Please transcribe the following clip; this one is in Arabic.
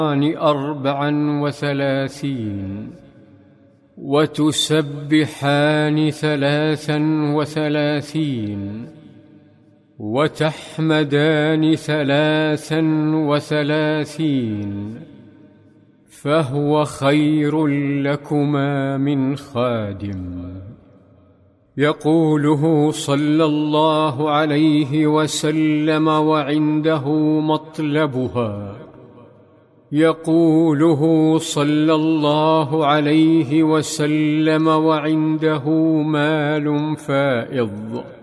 34 وتسبحان 33 وتحمدان 33 فهو خير لكما من خادم يقوله صلى الله عليه وسلم وعنده مطلبها، يقوله صلى الله عليه وسلم وعنده مال فائض.